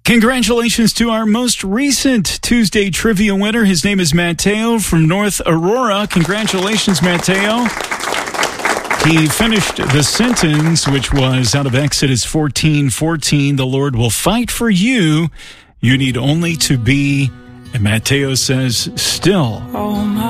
Congratulations to our most recent Tuesday trivia winner. His name is Matteo from North Aurora. Congratulations, Matteo. He finished the sentence, which was out of Exodus 14:14. The Lord will fight for you. You need only to be, and Matteo says, still.